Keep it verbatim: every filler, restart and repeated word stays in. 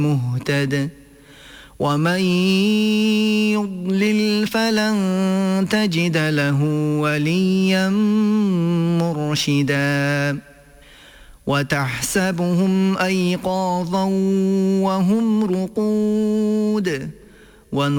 مهتد ومن يضلل فلن تجد له وليا مرشدا وتحسبهم أيقاظا وهم رقود